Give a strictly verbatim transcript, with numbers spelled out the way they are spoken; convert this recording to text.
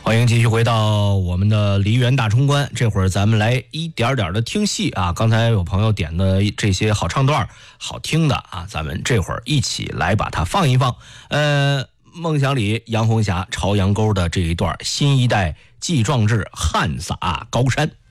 欢迎继续回到我们的梨园大冲关，这会儿咱们来一点点的听戏啊。刚才有朋友点的这些好唱段好听的啊，咱们这会儿一起来把它放一放。呃，梦想里杨红霞朝阳沟的这一段新一代季壮志汗洒高山。